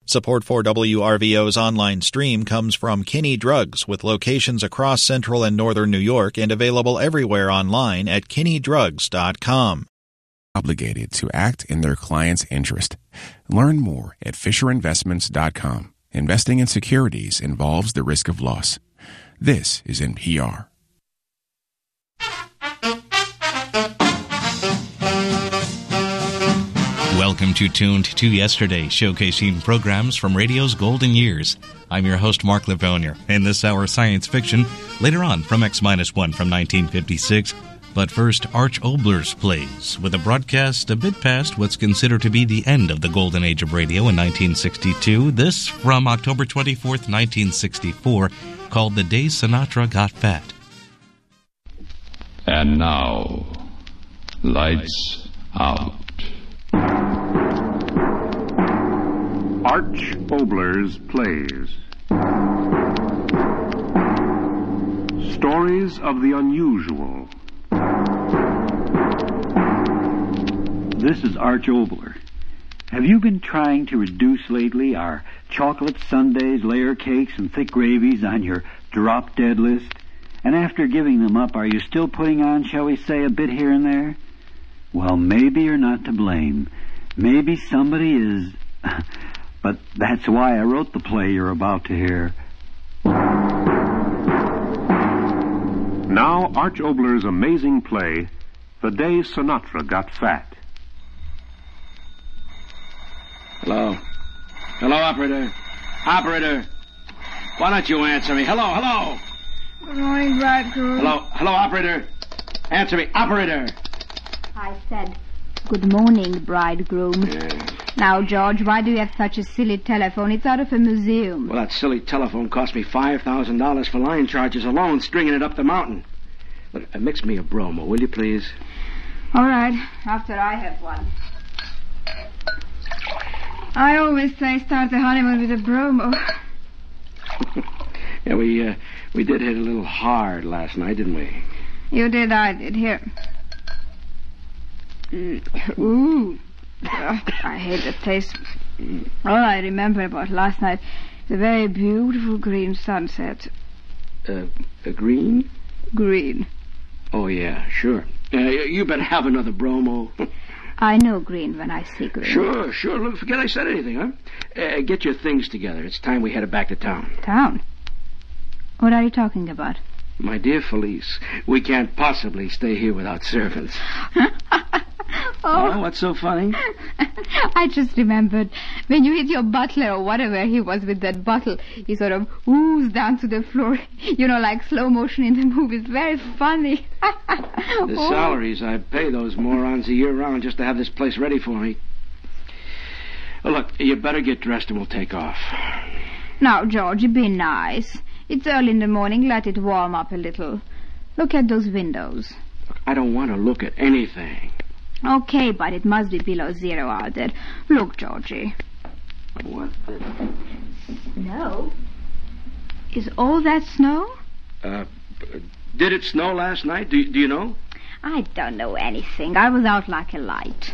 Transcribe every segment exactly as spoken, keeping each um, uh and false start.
Support for W R V O's online stream comes from Kinney Drugs, with locations across central and northern New York and available everywhere online at kinney drugs dot com. Obligated to act in their client's interest. Learn more at fisher investments dot com. Investing in securities involves the risk of loss. This is N P R. Welcome to Tuned to Yesterday, showcasing programs from radio's golden years. I'm your host, Mark Livonia. In this hour, science fiction, later on from X one from nineteen fifty-six. But first, Arch Oboler's plays, with a broadcast a bit past what's considered to be the end of the golden age of radio in nineteen sixty-two. This from October twenty-fourth, nineteen sixty-four, called The Day Sinatra Got Fat. And now, lights out. Arch Oboler's plays. Stories of the unusual. This is Arch Oboler. Have you been trying to reduce lately our chocolate sundaes, layer cakes, and thick gravies on your drop-dead list? And after giving them up, are you still putting on, shall we say, a bit here and there? Well, maybe you're not to blame. Maybe somebody is... But that's why I wrote the play you're about to hear. Now, Arch Oboler's amazing play, The Day Sinatra Got Fat. Hello? Hello, operator? Operator? Why don't you answer me? Hello, hello? Good morning, bridegroom. Hello, hello, operator? Answer me, operator! I said, good morning, bridegroom. Yeah. Now, George, why do you have such a silly telephone? It's out of a museum. Well, that silly telephone cost me five thousand dollars for line charges alone, stringing it up the mountain. Look, uh, mix me a bromo, will you, please? All right, after I have one. I always say start the honeymoon with a bromo. Yeah, we, uh, we did hit a little hard last night, didn't we? You did, I did. Here. Mm. Ooh. Oh, I hate the taste. All I remember about last night is a very beautiful green sunset. Uh, a green? Green. Oh, yeah, sure. Uh, you better have another bromo. I know green when I see green. Sure, sure. Look, forget I said anything, huh? Uh, get your things together. It's time we headed back to town. Town? What are you talking about? My dear Felice, we can't possibly stay here without servants. Oh. Oh, what's so funny? I just remembered when you hit your butler or whatever he was with that bottle, he sort of oozed down to the floor. You know, like slow motion in the movies. Very funny. The Oh. salaries I pay those morons a year round just to have this place ready for me. Well, look, you better get dressed and we'll take off. Now, Georgie, be nice. It's early in the morning. Let it warm up a little. Look at those windows. Look, I don't want to look at anything. Okay, but it must be below zero out there. Look, Georgie. What the... Snow? Is all that snow? Uh, did it snow last night? Do, do you know? I don't know anything. I was out like a light.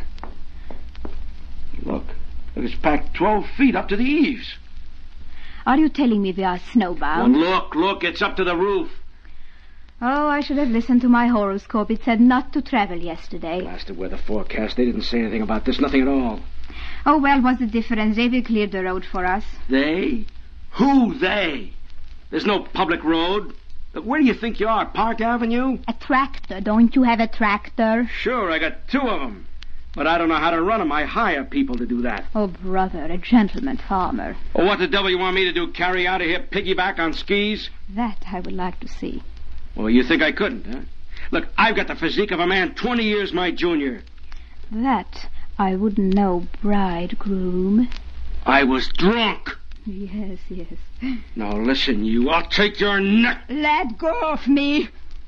Look, it's packed twelve feet up to the eaves. Are you telling me we are snowbound? Well, look, look, it's up to the roof. Oh, I should have listened to my horoscope. It said not to travel yesterday. Blasted weather forecast. They didn't say anything about this, nothing at all. Oh, well, what's the difference? They will clear the road for us. They? Who they? There's no public road. Look, where do you think you are? Park Avenue? A tractor. Don't you have a tractor? Sure, I got two of them. But I don't know how to run them. I hire people to do that. Oh, brother, a gentleman farmer. Well, what the devil you want me to do? Carry out of here piggyback on skis? That I would like to see. Well, you think I couldn't, huh? Look, I've got the physique of a man twenty years my junior. That I wouldn't know, bridegroom. I was drunk. Yes, yes. Now listen, you. I'll take your neck. Let go of me.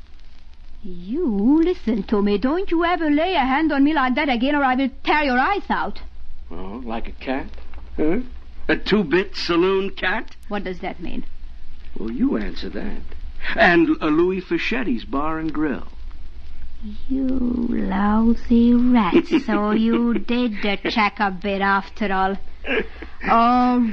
You listen to me. Don't you ever lay a hand on me like that again, or I will tear your eyes out. Oh, like a cat? Huh? A two-bit saloon cat? What does that mean? Well, you answer that. And a Louis Fichetti's Bar and Grill. You lousy rat. So you did check a bit after all. Oh,